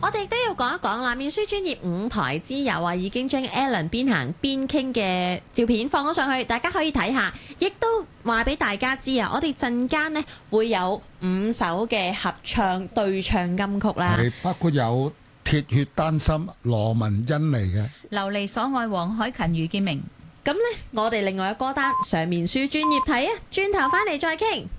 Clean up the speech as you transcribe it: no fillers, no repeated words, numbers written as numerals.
我哋都要講一講啦，面書專頁5台之友啊，已經將 Alan 邊行邊傾嘅照片放咗上去，大家可以睇下，亦都話俾大家知啊，我哋陣間呢會有5首嘅合唱對唱金曲啦， 係包括有鐵血丹心羅文欣嚟嘅， 流離所愛黃凱芹余建明。 咁呢，我哋另外嘅歌單上面書專頁睇啊，轉頭翻嚟再傾。